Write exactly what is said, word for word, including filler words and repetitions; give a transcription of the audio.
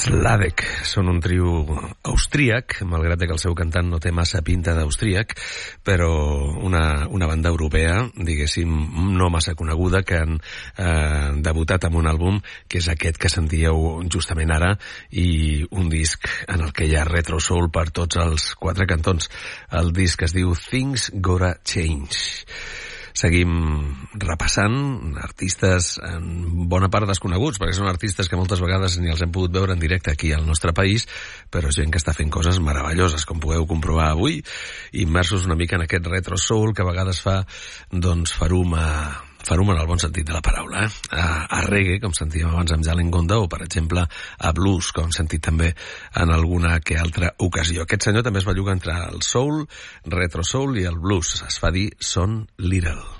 Sladek són un trio austríac, malgrat que el seu cantant no té massa pinta d'austríac, però una, una banda europea, diguéssim, no massa coneguda, que han eh, debutat amb un àlbum que és aquest que sentíeu justament ara, i un disc en el que hi ha retro soul per tots els quatre cantons. El disc es diu Things Gotta Change. Seguim repassant artistes en bona part desconeguts, perquè són artistes que moltes vegades ni els hem pogut veure en directe aquí al nostre país, però gent que està fent coses meravelloses, com podeu comprovar avui, immersos una mica en aquest retro soul que a vegades fa, doncs, farum a... farum en el bon sentit de la paraula, eh? A, a reggae, com sentíem abans amb Jalen Gonda, o per exemple a blues, com hem sentit també en alguna que altra ocasió. Aquest senyor també es belluga entre el soul, retro soul i el blues. Es fa dir Son Little.